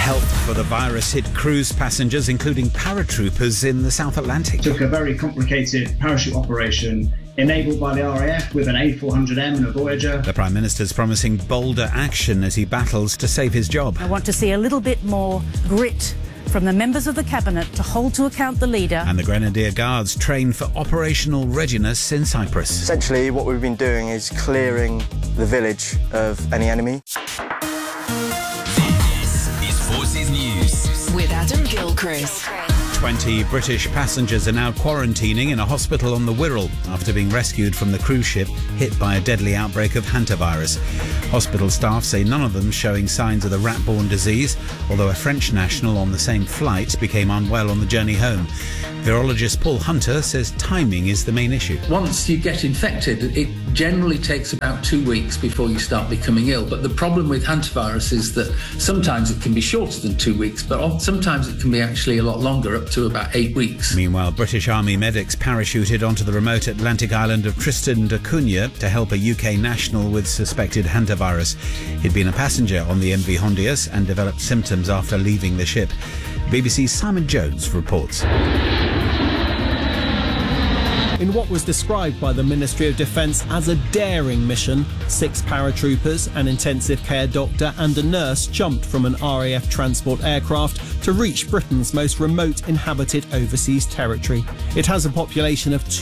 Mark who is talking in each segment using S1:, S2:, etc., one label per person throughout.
S1: Help for the virus-hit cruise passengers, including paratroopers in the South Atlantic.
S2: Took a very complicated parachute operation enabled by the RAF with an A400M and a Voyager.
S1: The Prime Minister's promising bolder action as he battles to save his job.
S3: I want to see a little bit more grit from the members of the Cabinet to hold to account the leader.
S1: And the Grenadier Guards train for operational readiness in Cyprus.
S4: Essentially, what we've been doing is clearing the village of any enemy.
S5: This is Forces News
S6: with Adam Gilchrist.
S1: 20 British passengers are now quarantining in a hospital on the Wirral after being rescued from the cruise ship hit by a deadly outbreak of hantavirus. Hospital staff say none of them showing signs of the rat-borne disease, although a French national on the same flight became unwell on the journey home. Virologist Paul Hunter says timing is the main issue.
S7: Once you get infected, it generally takes about 2 weeks before you start becoming ill. But the problem with hantavirus is that sometimes it can be shorter than 2 weeks, but sometimes it can be actually a lot longer, up to about 8 weeks.
S1: Meanwhile, British Army medics parachuted onto the remote Atlantic island of Tristan da Cunha to help a UK national with suspected hantavirus. He'd been a passenger on the MV Hondias and developed symptoms after leaving the ship. BBC's Simon Jones reports.
S8: In what was described by the Ministry of Defence as a daring mission, 6 paratroopers, an intensive care doctor and a nurse jumped from an RAF transport aircraft to reach Britain's most remote inhabited overseas territory. It has a population of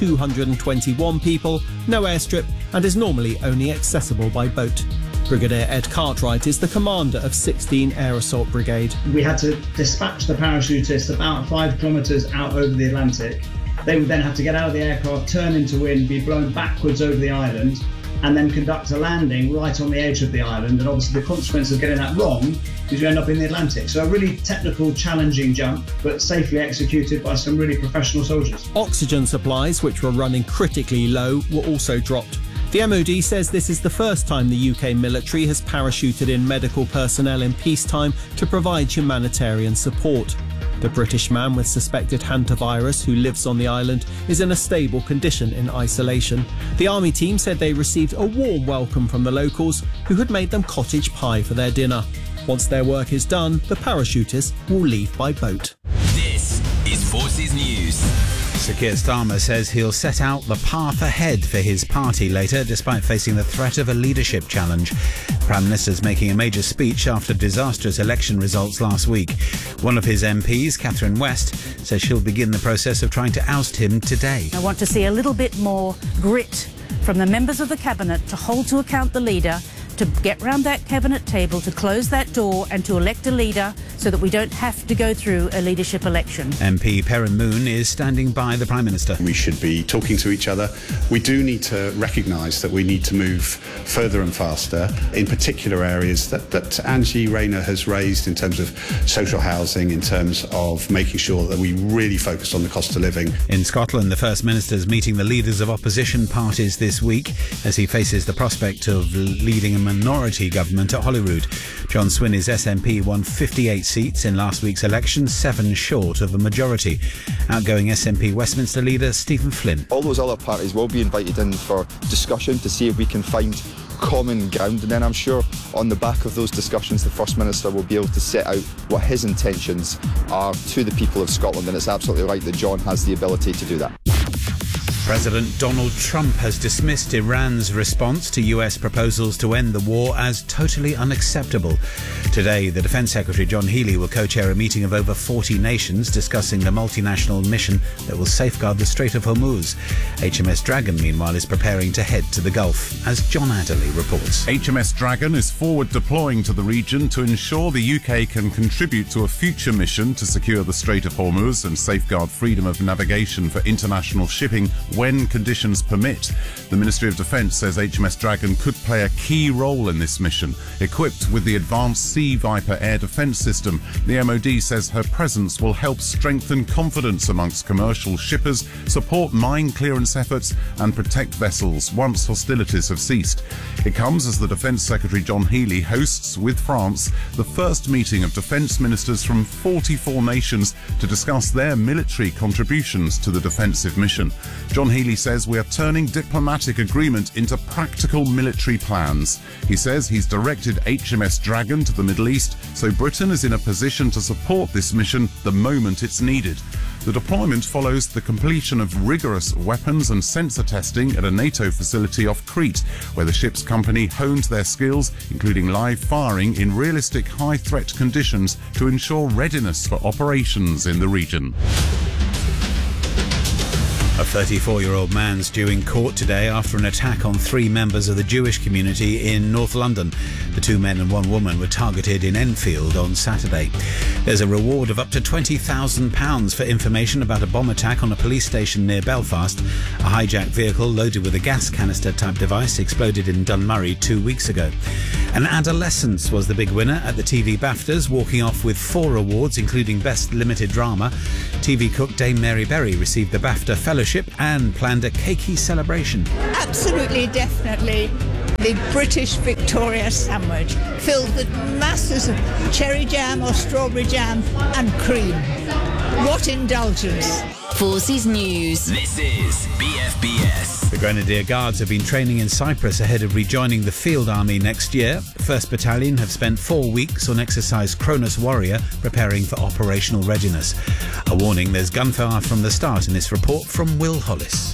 S8: 221 people, no airstrip, and is normally only accessible by boat. Brigadier Ed Cartwright is the commander of 16 Air Assault Brigade.
S2: We had to dispatch the parachutists about 5 kilometres out over the Atlantic. They would then have to get out of the aircraft, turn into wind, be blown backwards over the island, and then conduct a landing right on the edge of the island. And obviously the consequence of getting that wrong is you end up in the Atlantic. So a really technical, challenging jump, but safely executed by some really professional soldiers.
S8: Oxygen supplies, which were running critically low, were also dropped. The MOD says this is the first time the UK military has parachuted in medical personnel in peacetime to provide humanitarian support. The British man with suspected hantavirus who lives on the island is in a stable condition in isolation. The army team said they received a warm welcome from the locals who had made them cottage pie for their dinner. Once their work is done, the parachutists will leave by boat.
S5: This is Forces News.
S1: Sir Keir Starmer says he'll set out the path ahead for his party later, despite facing the threat of a leadership challenge. The Prime Minister's making a major speech after disastrous election results last week. One of his MPs, Catherine West, says she'll begin the process of trying to oust him today.
S3: I want to see a little bit more grit from the members of the Cabinet to hold to account the leader, to get round that Cabinet table, to close that door and to elect a leader so that we don't have to go through a leadership election.
S1: MP Perrin Moon is standing by the Prime Minister.
S9: We should be talking to each other. We do need to recognise that we need to move further and faster, in particular areas that Angie Rayner has raised in terms of social housing, in terms of making sure that we really focus on the cost of living.
S1: In Scotland, the First Minister's meeting the leaders of opposition parties this week as he faces the prospect of leading a minority government at Holyrood. John Swinney's SNP won 58 seats in last week's election, 7 short of a majority. Outgoing SNP Westminster leader Stephen Flynn.
S10: All those other parties will be invited in for discussion to see if we can find common ground, and then I'm sure on the back of those discussions the First Minister will be able to set out what his intentions are to the people of Scotland, and it's absolutely right that John has the ability to do that.
S1: President Donald Trump has dismissed Iran's response to US proposals to end the war as totally unacceptable. Today, the Defense Secretary John Healey will co-chair a meeting of over 40 nations discussing the multinational mission that will safeguard the Strait of Hormuz. HMS Dragon, meanwhile, is preparing to head to the Gulf, as John Adderley reports.
S11: HMS Dragon is forward deploying to the region to ensure the UK can contribute to a future mission to secure the Strait of Hormuz and safeguard freedom of navigation for international shipping when conditions permit. The Ministry of Defence says HMS Dragon could play a key role in this mission. Equipped with the advanced Sea Viper air defence system, the MOD says her presence will help strengthen confidence amongst commercial shippers, support mine clearance efforts and protect vessels once hostilities have ceased. It comes as the Defence Secretary John Healey hosts, with France, the first meeting of defence ministers from 44 nations to discuss their military contributions to the defensive mission. John John Healey says we are turning diplomatic agreement into practical military plans. He says he's directed HMS Dragon to the Middle East, so Britain is in a position to support this mission the moment it's needed. The deployment follows the completion of rigorous weapons and sensor testing at a NATO facility off Crete, where the ship's company honed their skills, including live firing in realistic high-threat conditions, to ensure readiness for operations in the region.
S1: A 34-year-old man's due in court today after an attack on 3 members of the Jewish community in North London. The 2 men and 1 woman were targeted in Enfield on Saturday. There's a reward of up to £20,000 for information about a bomb attack on a police station near Belfast. A hijacked vehicle loaded with a gas canister-type device exploded in Dunmurry 2 weeks ago. And Adolescence was the big winner at the TV BAFTAs, walking off with 4 awards, including Best Limited Drama. TV cook Dame Mary Berry received the BAFTA Fellowship and planned a cakey celebration.
S6: Absolutely, definitely. The British Victoria sandwich, filled with masses of cherry jam or strawberry jam and cream. What indulgence.
S5: Forces News. This is BFBS.
S1: The Grenadier Guards have been training in Cyprus ahead of rejoining the Field Army next year. 1st Battalion have spent 4 weeks on exercise Cronus Warrior, preparing for operational readiness. A warning, there's gunfire from the start in this report from Will Hollis.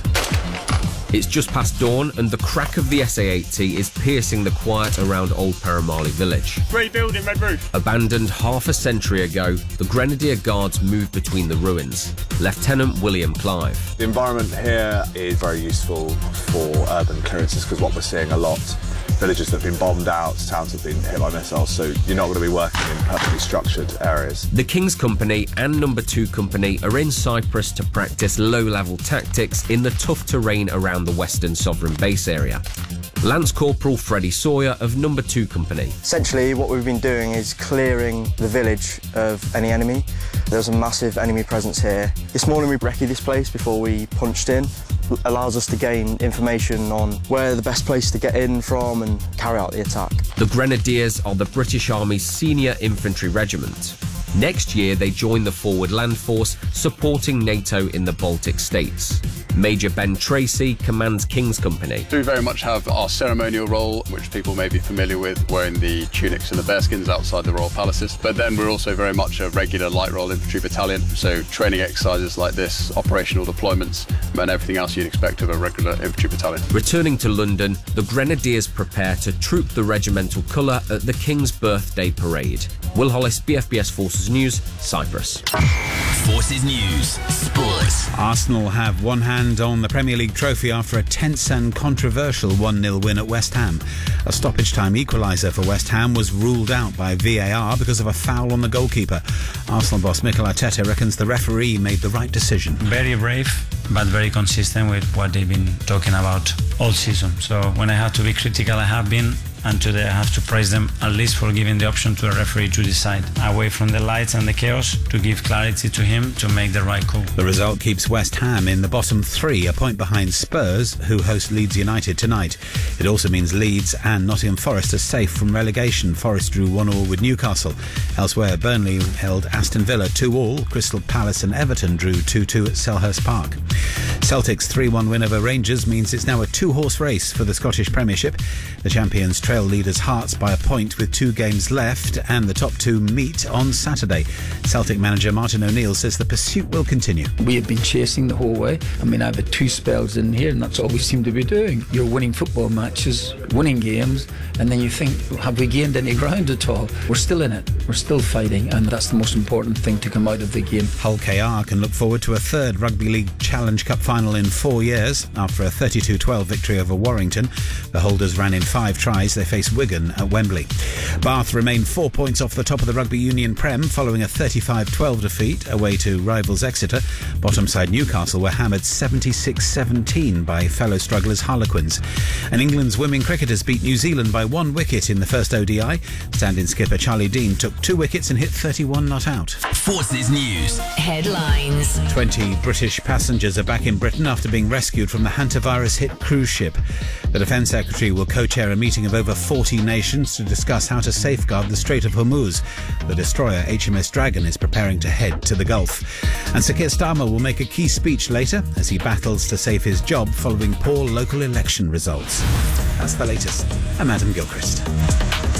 S12: It's just past dawn and the crack of the SA-80 is piercing the quiet around Old Paramali village.
S13: Grey building, red roof.
S12: Abandoned half a century ago, the Grenadier Guards moved between the ruins. Lieutenant William Clive.
S14: The environment here is very useful for urban clearances because what we're seeing a lot, villages that have been bombed out, towns that have been hit by missiles, so you're not going to be working in perfectly structured areas.
S12: The King's Company and No. 2 Company are in Cyprus to practice low-level tactics in the tough terrain around the Western Sovereign Base area. Lance Corporal Freddie Sawyer of No. 2 Company.
S4: Essentially, what we've been doing is clearing the village of any enemy. There's a massive enemy presence here. This morning we recce this place before we punched in. It allows us to gain information on where the best place to get in from and carry out the attack.
S12: The Grenadiers are the British Army's senior infantry regiment. Next year, they join the Forward Land Force, supporting NATO in the Baltic states. Major Ben Tracy commands King's Company.
S15: We very much have our ceremonial role, which people may be familiar with, wearing the tunics and the bearskins outside the royal palaces. But then we're also very much a regular light roll infantry battalion, so training exercises like this, operational deployments, and everything else you'd expect of a regular infantry battalion.
S12: Returning to London, the Grenadiers prepare to troop the regimental colour at the King's Birthday Parade. Will Hollis, BFBS Forces News, Cyprus.
S5: Forces News, Sports.
S1: Arsenal have one hand on the Premier League trophy after a tense and controversial 1-0 win at West Ham. A stoppage-time equaliser for West Ham was ruled out by VAR because of a foul on the goalkeeper. Arsenal boss Mikel Arteta reckons the referee made the right decision.
S16: Very brave, but very consistent with what they've been talking about all season. So when I have to be critical, I have been. And today I have to praise them at least for giving the option to a referee to decide, away from the lights and the chaos, to give clarity to him to make the right call.
S1: The result keeps West Ham in the bottom 3, a point behind Spurs, who host Leeds United tonight. It also means Leeds and Nottingham Forest are safe from relegation. Forest drew 1-1 with Newcastle. Elsewhere, Burnley held Aston Villa 2-2. Crystal Palace and Everton drew 2-2 at Selhurst Park. Celtic's 3-1 win over Rangers means it's now a 2-horse race for the Scottish Premiership. The champions trail leaders Hearts by a point with 2 games left, and the top 2 meet on Saturday. Celtic manager Martin O'Neill says the pursuit will continue.
S17: We have been chasing the whole way. I mean, I've had 2 spells in here, and that's all we seem to be doing. You're winning football matches, winning games, and then you think, have we gained any ground at all? We're still in it. We're still fighting, and that's the most important thing to come out of the game.
S1: Hull KR can look forward to a 3rd Rugby League Challenge Cup final in 4 years. After a 32-12 victory over Warrington, the holders ran in 5 tries. They face Wigan at Wembley. Bath remain 4 points off the top of the Rugby Union Prem following a 35-12 defeat away to rivals Exeter. Bottom side Newcastle were hammered 76-17 by fellow strugglers Harlequins. And England's women cricketers beat New Zealand by 1 wicket in the first ODI. Stand-in skipper Charlie Dean took 2 wickets and hit 31 not out.
S5: Forces News.
S18: Headlines.
S1: 20 British passengers are back in Britain after being rescued from the hantavirus-hit cruise ship. The Defence Secretary will co-chair a meeting of over of 40 nations to discuss how to safeguard the Strait of Hormuz. The destroyer HMS Dragon is preparing to head to the Gulf. And Sir Keir Starmer will make a key speech later as he battles to save his job following poor local election results. That's the latest. I'm Adam Gilchrist.